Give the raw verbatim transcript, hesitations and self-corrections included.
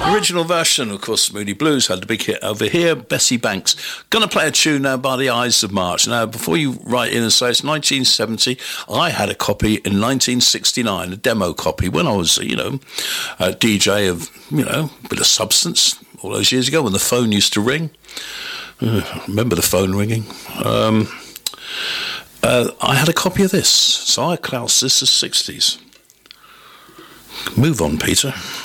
Original version, of course, Moody Blues had the big hit over here. Bessie Banks. Gonna play a tune now by the Ides of March. Now, before you write in and say it's nineteen seventy, I had a copy in nineteen sixty-nine, a demo copy, when I was, you know, a D J of, you know, a bit of substance all those years ago when the phone used to ring. Uh, remember the phone ringing? Um, uh, I had a copy of this, so I class this as sixties. Move on, Peter.